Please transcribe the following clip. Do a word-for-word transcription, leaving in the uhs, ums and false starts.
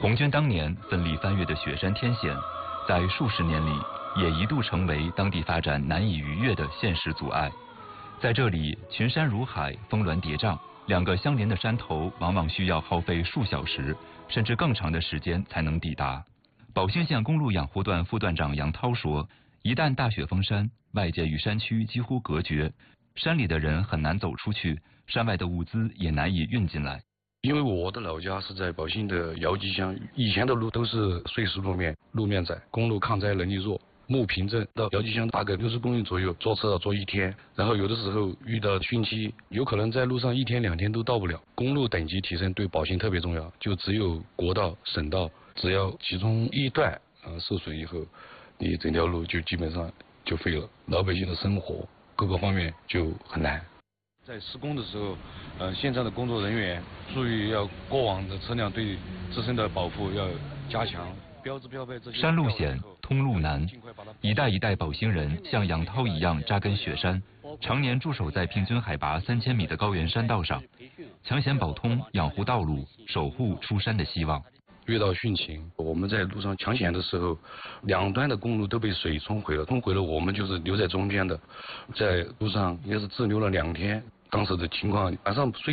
红军当年奋力翻越的雪山天险，在数十年里也一度成为当地发展难以逾越的现实阻碍。在这里，群山如海，峰峦叠嶂，两个相连的山头往往需要耗费数小时，甚至更长的时间才能抵达。宝兴县公路养护段副段长杨涛说，一旦大雪封山，外界与山区几乎隔绝，山里的人很难走出去，山外的物资也难以运进来。 因为我的老家是在宝兴的姚集乡，以前的路都是碎石路面，路面窄，公路抗灾能力弱。木坪镇到姚集乡大概六十公里左右，坐车要坐一天，然后有的时候遇到汛期，有可能在路上一天两天都到不了。公路等级提升对宝兴特别重要，就只有国道、省道，只要其中一段呃受损以后，你整条路就基本上就废了，老百姓的生活各个方面就很难。在施工的时候，呃，现场的工作人员注意要过往的车辆对自身的保护要加强。标志标配这些。 山路险，通路难，一代一代宝兴人像杨涛一样扎根雪山，常年驻守在平均海拔三千米的高原山道上，抢险保通，养护道路，守护出山的希望。 遇到汛情，我们在路上抢险的时候，两端的公路都被水冲毁了，冲毁了我们就是留在中间的，在路上也是滞留了两天。当时的情况，晚上睡